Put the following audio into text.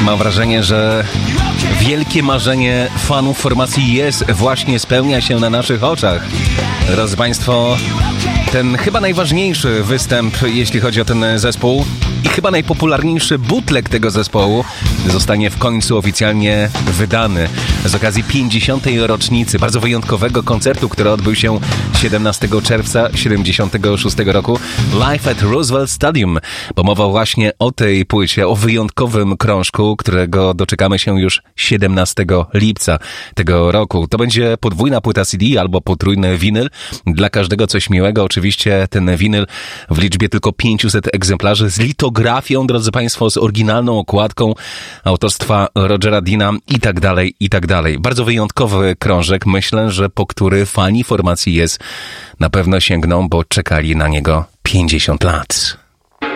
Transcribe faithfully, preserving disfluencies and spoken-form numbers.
Mam wrażenie, że wielkie marzenie fanów formacji Yes właśnie spełnia się na naszych oczach. Drodzy Państwo, ten chyba najważniejszy występ, jeśli chodzi o ten zespół, i chyba najpopularniejszy bootleg tego zespołu zostanie w końcu oficjalnie wydany z okazji pięćdziesiątej rocznicy bardzo wyjątkowego koncertu, który odbył się siedemnastego czerwca siedemdziesiątego szóstego roku live at Roosevelt Stadium. Bo mowa właśnie o tej płycie, o wyjątkowym krążku, którego doczekamy się już siedemnastego lipca tego roku. To będzie podwójna płyta C D albo potrójny winyl. Dla każdego coś miłego. Oczywiście ten winyl w liczbie tylko pięćset egzemplarzy z litografią, drodzy Państwo, z oryginalną okładką autorstwa Rogera Deana i tak dalej, i tak dalej. Bardzo wyjątkowy krążek, myślę, że po który fani formacji Yes na pewno sięgną, bo czekali na niego pięćdziesiąt lat.